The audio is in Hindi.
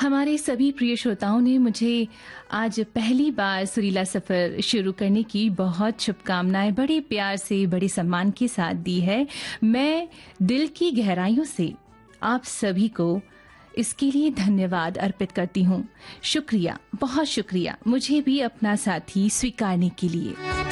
हमारे सभी प्रिय श्रोताओं ने मुझे आज पहली बार सुरीला सफ़र शुरू करने की बहुत शुभकामनाएं बड़े प्यार से, बड़े सम्मान के साथ दी है। मैं दिल की गहराइयों से आप सभी को इसके लिए धन्यवाद अर्पित करती हूँ। शुक्रिया, बहुत शुक्रिया मुझे भी अपना साथी स्वीकारने के लिए।